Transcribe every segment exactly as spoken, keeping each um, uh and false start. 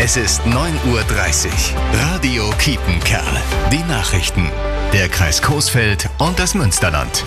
Es ist neun Uhr dreißig. Radio Kiepenkerl. Die Nachrichten. Der Kreis Coesfeld und das Münsterland.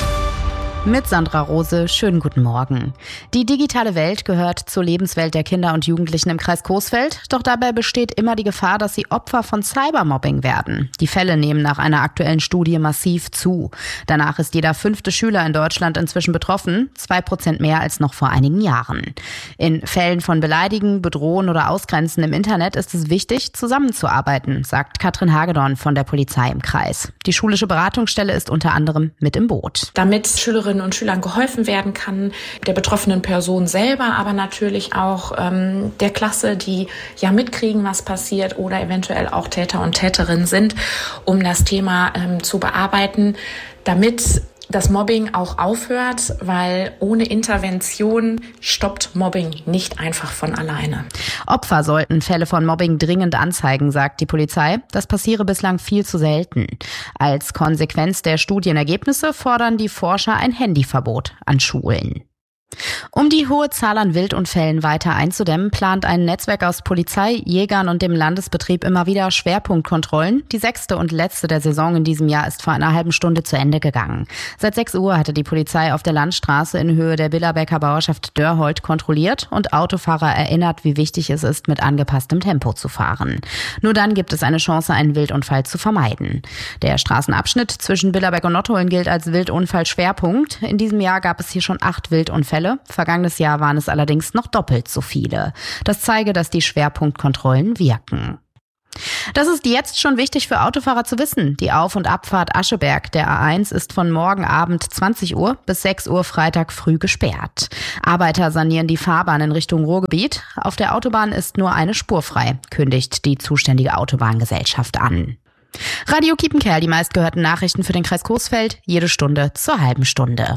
Mit Sandra Rose, schönen guten Morgen. Die digitale Welt gehört zur Lebenswelt der Kinder und Jugendlichen im Kreis Coesfeld. Doch dabei besteht immer die Gefahr, dass sie Opfer von Cybermobbing werden. Die Fälle nehmen nach einer aktuellen Studie massiv zu. Danach ist jeder fünfte Schüler in Deutschland inzwischen betroffen, zwei Prozent mehr als noch vor einigen Jahren. In Fällen von Beleidigen, Bedrohen oder Ausgrenzen im Internet ist es wichtig, zusammenzuarbeiten, sagt Katrin Hagedorn von der Polizei im Kreis. Die schulische Beratungsstelle ist unter anderem mit im Boot. Damit Schülerinnen und Schülern geholfen werden kann, der betroffenen Person selber, aber natürlich auch ähm, der Klasse, die ja mitkriegen, was passiert oder eventuell auch Täter und Täterinnen sind, um das Thema ähm, zu bearbeiten, damit das Mobbing auch aufhört, weil ohne Intervention stoppt Mobbing nicht einfach von alleine. Opfer sollten Fälle von Mobbing dringend anzeigen, sagt die Polizei. Das passiere bislang viel zu selten. Als Konsequenz der Studienergebnisse fordern die Forscher ein Handyverbot an Schulen. Um die hohe Zahl an Wildunfällen weiter einzudämmen, plant ein Netzwerk aus Polizei, Jägern und dem Landesbetrieb immer wieder Schwerpunktkontrollen. Die sechste und letzte der Saison in diesem Jahr ist vor einer halben Stunde zu Ende gegangen. Seit sechs Uhr hatte die Polizei auf der Landstraße in Höhe der Billerbecker Bauerschaft Dörholt kontrolliert und Autofahrer erinnert, wie wichtig es ist, mit angepasstem Tempo zu fahren. Nur dann gibt es eine Chance, einen Wildunfall zu vermeiden. Der Straßenabschnitt zwischen Billerbeck und Nottuln gilt als Wildunfallschwerpunkt. In diesem Jahr gab es hier schon acht Wildunfälle. Vergangenes Jahr waren es allerdings noch doppelt so viele. Das zeige, dass die Schwerpunktkontrollen wirken. Das ist jetzt schon wichtig für Autofahrer zu wissen. Die Auf- und Abfahrt Ascheberg der A eins ist von morgen Abend zwanzig Uhr bis sechs Uhr Freitag früh gesperrt. Arbeiter sanieren die Fahrbahn in Richtung Ruhrgebiet. Auf der Autobahn ist nur eine Spur frei, kündigt die zuständige Autobahngesellschaft an. Radio Kiepenkerl, die meistgehörten Nachrichten für den Kreis Coesfeld, jede Stunde zur halben Stunde.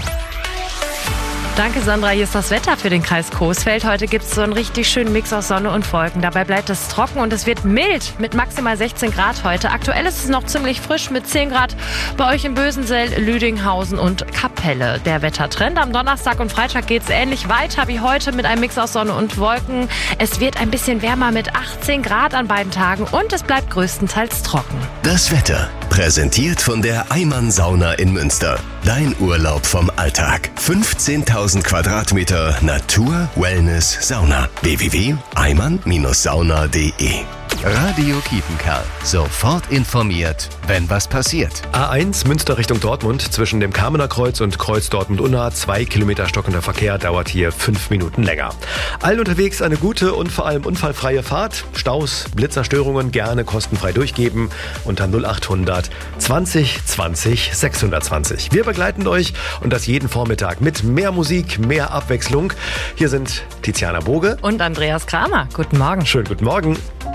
Danke, Sandra. Hier ist das Wetter für den Kreis Coesfeld. Heute gibt es so einen richtig schönen Mix aus Sonne und Wolken. Dabei bleibt es trocken und es wird mild mit maximal sechzehn Grad heute. Aktuell ist es noch ziemlich frisch mit zehn Grad bei euch in Bösensell, Lüdinghausen und Kapelle. Der Wettertrend am Donnerstag und Freitag geht es ähnlich weiter wie heute mit einem Mix aus Sonne und Wolken. Es wird ein bisschen wärmer mit achtzehn Grad an beiden Tagen und es bleibt größtenteils trocken. Das Wetter präsentiert von der Eimann Sauna in Münster. Dein Urlaub vom Alltag. fünfzehntausend Quadratmeter Natur, Wellness, Sauna. w w w punkt eimann sauna punkt de Radio Kiepenkerl. Sofort informiert, wenn was passiert. A eins Münster Richtung Dortmund zwischen dem Kamener Kreuz und Kreuz Dortmund-Unna. Zwei Kilometer stockender Verkehr dauert hier fünf Minuten länger. Allen unterwegs eine gute und vor allem unfallfreie Fahrt. Staus, Blitzerstörungen gerne kostenfrei durchgeben unter null achthundert zwanzig zwanzig sechshundertzwanzig. Wir begleiten euch und das jeden Vormittag mit mehr Musik, mehr Abwechslung. Hier sind Tiziana Boge und Andreas Kramer. Guten Morgen. Schönen guten Morgen.